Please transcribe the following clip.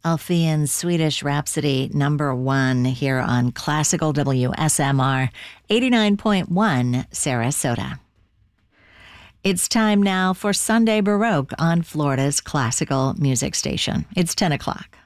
Alfian's Swedish Rhapsody #1 here on Classical WSMR 89.1 Sarasota. It's time now for Sunday Baroque on Florida's classical music station. It's 10 o'clock.